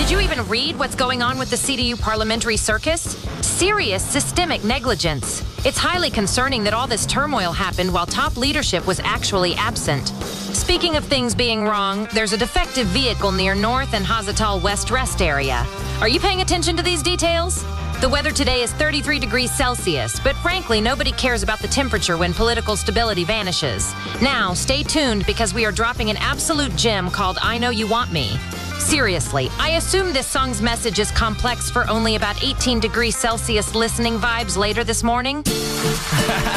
Did you even read what's going on with the CDU parliamentary circus? Serious systemic negligence. It's highly concerning that all this turmoil happened while top leadership was actually absent. Speaking of things being wrong, there's a defective vehicle near North and Hazatal West Rest area. Are you paying attention to these details? The weather today is 33 degrees Celsius, but frankly, nobody cares about the temperature when political stability vanishes. Now, stay tuned because we are dropping an absolute gem called I Know You Want Me. Seriously, I assume this song's message is complex for only about 18 degrees Celsius listening vibes later this morning?